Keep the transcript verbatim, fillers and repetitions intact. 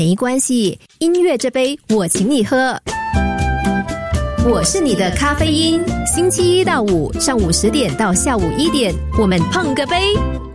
没关系，音乐这杯我请你喝。我是你的咖啡因，星期一到五上午十点到下午一点，我们碰个杯。